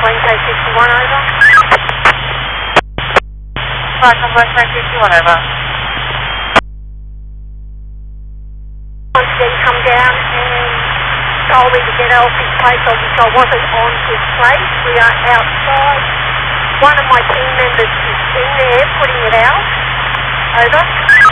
Queen K61 over. Flight Convoy K61 over. Once again come down and told me to get off his place, which I wasn't on his place. We are outside. One of my team members is in there putting it out. Over.